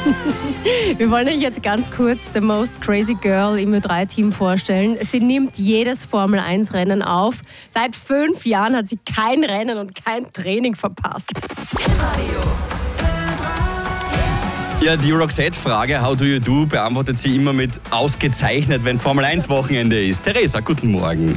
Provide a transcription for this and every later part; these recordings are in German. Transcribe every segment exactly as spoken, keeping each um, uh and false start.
Wir wollen euch jetzt ganz kurz The Most Crazy Girl im Ö drei Team vorstellen. Sie nimmt jedes Formel eins Rennen auf. Seit fünf Jahren hat sie kein Rennen und kein Training verpasst. Ja, die Roxette-Frage, how do you do, beantwortet sie immer mit ausgezeichnet, wenn Formel eins Wochenende ist. Theresa, guten Morgen.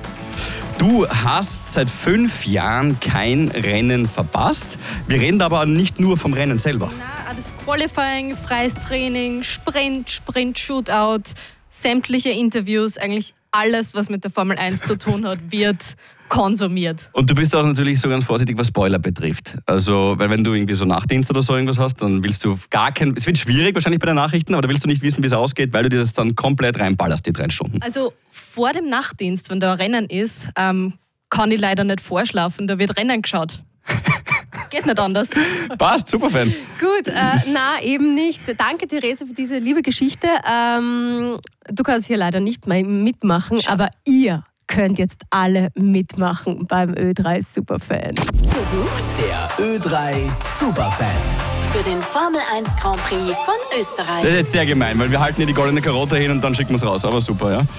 Du hast seit fünf Jahren kein Rennen verpasst. Wir reden aber nicht nur vom Rennen selber. Na, das Qualifying, freies Training, Sprint, Sprint-Shootout, sämtliche Interviews, eigentlich alles, was mit der Formel eins zu tun hat, wird konsumiert. Und du bist auch natürlich so ganz vorsichtig, was Spoiler betrifft. Also, weil wenn du irgendwie so Nachtdienst oder so irgendwas hast, dann willst du gar kein... Es wird schwierig wahrscheinlich bei den Nachrichten, aber da willst du nicht wissen, wie es ausgeht, weil du dir das dann komplett reinballerst, die drei Stunden. Also vor dem Nachtdienst, wenn da ein Rennen ist, ähm, kann ich leider nicht vorschlafen, da wird Rennen geschaut. Geht nicht anders. Passt, super Fan. Gut, äh, na eben nicht. Danke, Theresa, für diese liebe Geschichte. Ähm, du kannst hier leider nicht mehr mitmachen, Schade. aber ihr könnt jetzt alle mitmachen beim Ö drei Superfan. Besucht Der Ö drei Superfan. für den Formel eins Grand Prix von Österreich. Das ist jetzt sehr gemein, weil wir halten hier die goldene Karotte hin und dann schicken wir es raus. Aber super, ja.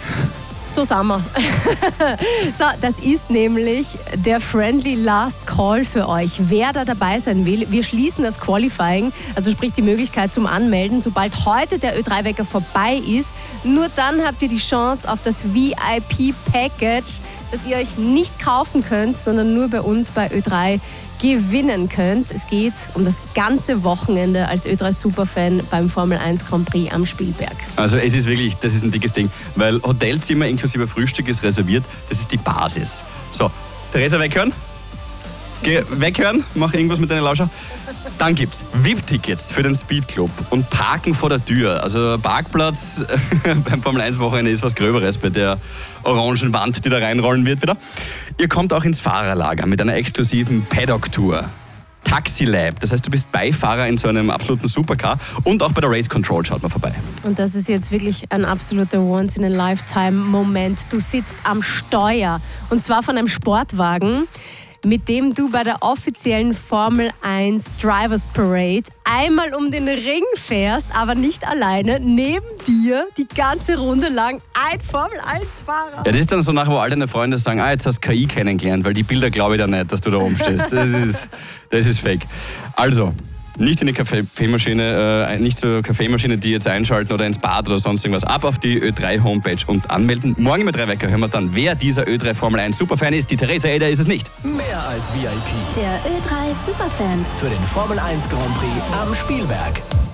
So sind wir. So, das ist nämlich der Friendly Last Call für euch. Wer da dabei sein will, wir schließen das Qualifying, also sprich die Möglichkeit zum Anmelden, sobald heute der Ö drei Wecker vorbei ist. Nur dann habt ihr die Chance auf das V I P-Package, das ihr euch nicht kaufen könnt, sondern nur bei uns bei Ö drei gewinnen könnt. Es geht um das ganze Wochenende als Ö drei Superfan beim Formel eins Grand Prix am Spielberg. Also es ist wirklich, das ist ein dickes Ding, weil Hotelzimmer inklusive Frühstück ist reserviert, das ist die Basis. So, Theresa, weghören. Geh weghören, mach irgendwas mit deinen Lauscher. Dann gibt's V I P-Tickets für den Speedclub und Parken vor der Tür. Also Parkplatz beim Formel eins Wochenende ist was Gröberes bei der orangen Wand, die da reinrollen wird wieder. Ihr kommt auch ins Fahrerlager mit einer exklusiven Paddock-Tour. Taxi Lab, das heißt, du bist Beifahrer in so einem absoluten Supercar und auch bei der Race Control schaut mal vorbei. Und das ist jetzt wirklich ein absoluter Once-in-a-Lifetime-Moment. Du sitzt am Steuer und zwar von einem Sportwagen, mit dem du bei der offiziellen Formel eins Drivers Parade einmal um den Ring fährst, aber nicht alleine. Neben dir die ganze Runde lang ein Formel eins Fahrer. Ja, das ist dann so nachher, wo all deine Freunde sagen, ah, jetzt hast du K I kennengelernt, weil die Bilder glaube ich da nicht, dass du da oben stehst. Das ist, das ist fake. Also, nicht in die Kaffeemaschine, äh, nicht zur Kaffeemaschine, die jetzt einschalten oder ins Bad oder sonst irgendwas. Ab auf die Ö drei Homepage und anmelden. Morgen im Ö drei Wecker hören wir dann, wer dieser Ö drei Formel eins Superfan ist. Die Theresa Eder ist es nicht. Mehr als V I P. Der Ö drei Superfan. Für den Formel eins Grand Prix am Spielberg.